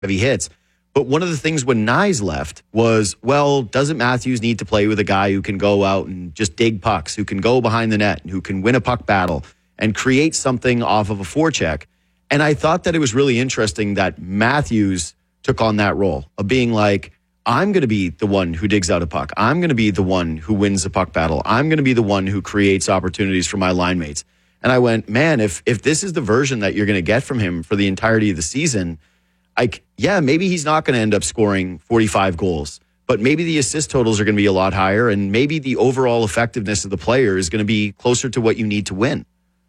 heavy hits. But one of the things when Nyes left was, well, doesn't Matthews need to play with a guy who can go out and just dig pucks, who can go behind the net, and who can win a puck battle and create something off of a forecheck? And I thought that it was really interesting that Matthews took on that role of being like, I'm going to be the one who digs out a puck. I'm going to be the one who wins the puck battle. I'm going to be the one who creates opportunities for my line mates. And I went, man, if this is the version that you're going to get from him for the entirety of the season, maybe he's not going to end up scoring 45 goals, but maybe the assist totals are going to be a lot higher, and maybe the overall effectiveness of the player is going to be closer to what you need to win.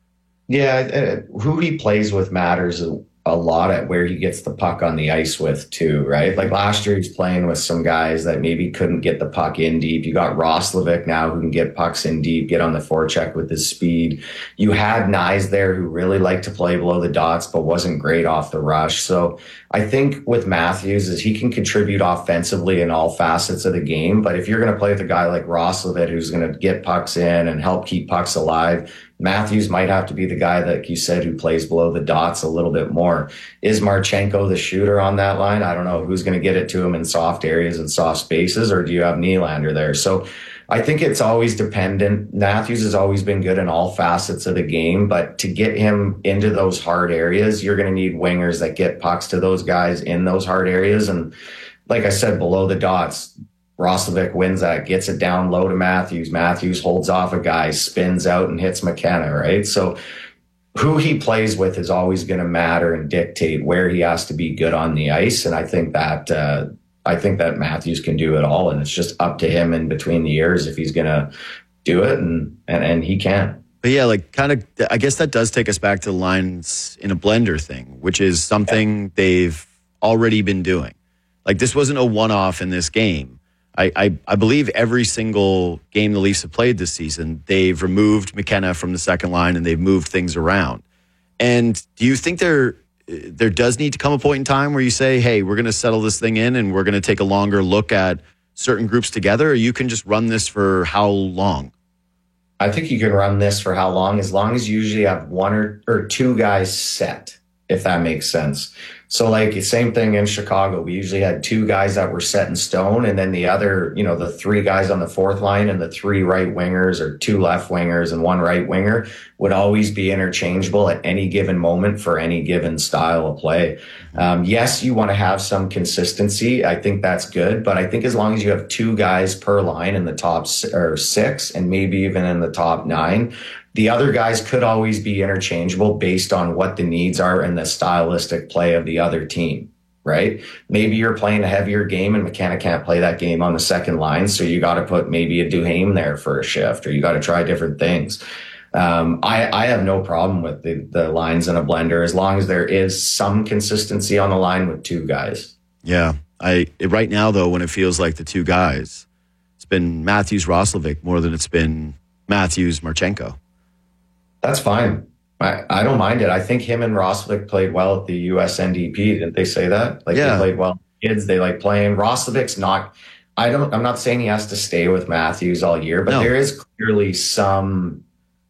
Yeah, who he plays with matters a lot at where he gets the puck on the ice with too, right? Like last year, he's playing with some guys that maybe couldn't get the puck in deep. You got Roslovic now who can get pucks in deep, get on the forecheck with his speed. You had Nyes there who really liked to play below the dots, but wasn't great off the rush. So I think with Matthews is he can contribute offensively in all facets of the game. But if you're going to play with a guy like Roslovic who's going to get pucks in and help keep pucks alive, Matthews might have to be the guy that you said who plays below the dots a little bit more. Is Marchenko the shooter on that line? I don't know who's going to get it to him in soft areas and soft spaces, or do you have Nylander there? So I think it's always dependent. Matthews has always been good in all facets of the game, but to get him into those hard areas, you're going to need wingers that get pucks to those guys in those hard areas. And like I said, below the dots, Roslovic wins that, gets it down low to Matthews. Matthews holds off a guy, spins out and hits McKenna, right? So who he plays with is always going to matter and dictate where he has to be good on the ice. And I think that Matthews can do it all. And it's just up to him in between the years if he's going to do it, and he can. But yeah, I guess that does take us back to the lines in a blender thing, which is something they've already been doing. Like, this wasn't a one-off in this game. I believe every single game the Leafs have played this season, they've removed McKenna from the second line and they've moved things around. And do you think there does need to come a point in time where you say, hey, we're going to settle this thing in and we're going to take a longer look at certain groups together, or you can just run this for how long? I think you can run this for how long, as long as you usually have one or two guys set, if that makes sense. So like same thing in Chicago, we usually had two guys that were set in stone, and then the other, the three guys on the fourth line and the three right wingers or two left wingers and one right winger would always be interchangeable at any given moment for any given style of play. Yes, you want to have some consistency. I think that's good, but I think as long as you have two guys per line in the top six and maybe even in the top nine, the other guys could always be interchangeable based on what the needs are and the stylistic play of the other team, right? Maybe you're playing a heavier game and McKenna can't play that game on the second line, so you got to put maybe a Duhaime there for a shift, or you got to try different things. I have no problem with the lines in a blender as long as there is some consistency on the line with two guys. Yeah. Right now, though, when it feels like the two guys, it's been Matthews-Roslovic more than it's been Matthews-Marchenko. That's fine. I don't mind it. I think him and Roslovic played well at the USNDP. Didn't they say that? They played well. Kids, they like playing. Roslovic's not. I'm not saying he has to stay with Matthews all year, but there is clearly something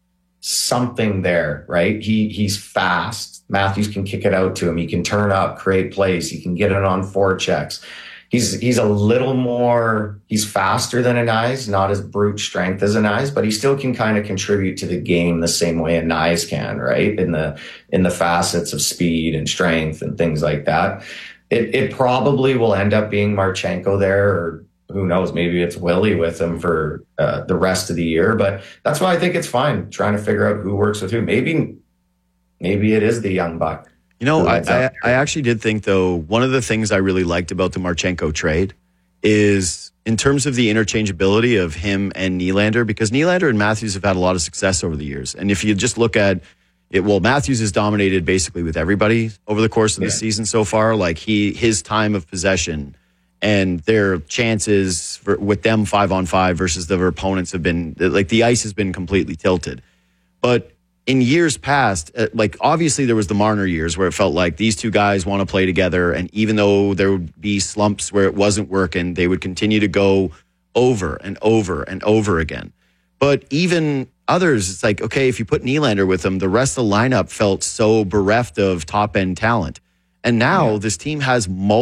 there, right? He's fast. Matthews can kick it out to him. He can turn up, create plays. He can get it on forechecks. He's a little more, he's faster than a Nyes, not as brute strength as a Nyes, but he still can kind of contribute to the game the same way a Nyes can, right? In the facets of speed and strength and things like that. It probably will end up being Marchenko there, or who knows, maybe it's Willie with him for the rest of the year. But that's why I think it's fine trying to figure out who works with who. Maybe it is the young buck. I actually did think, though, one of the things I really liked about the Marchenko trade is in terms of the interchangeability of him and Nylander, because Nylander and Matthews have had a lot of success over the years. And if you just look at it, well, Matthews has dominated basically with everybody over the course of the season so far. Like his time of possession and their chances with them 5-on-5 versus their opponents have been, like, the ice has been completely tilted. But in years past, like, obviously there was the Marner years where it felt like these two guys want to play together, and even though there would be slumps where it wasn't working, they would continue to go over and over and over again. But even others, it's like, okay, if you put Nylander with them, the rest of the lineup felt so bereft of top-end talent. And now Yeah. this team has